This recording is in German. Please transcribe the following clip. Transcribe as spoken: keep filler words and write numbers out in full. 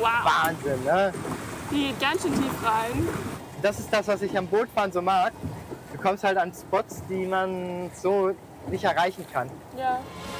Wow. Wahnsinn, ne? Die geht ganz schön tief rein. Das ist das, was ich am Bootfahren so mag. Du kommst halt an Spots, die man so nicht erreichen kann. Ja.